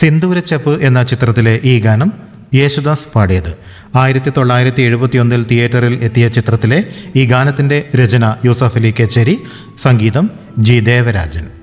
സിന്ദൂരച്ചപ്പ് എന്ന ചിത്രത്തിലെ ഈ ഗാനം യേശുദാസ് പാടിയത്. 1971 തിയേറ്ററിൽ എത്തിയ ചിത്രത്തിലെ ഈ ഗാനത്തിൻ്റെ രചന യൂസഫ് അലി കേച്ചേരി, സംഗീതം ജി ദേവരാജൻ.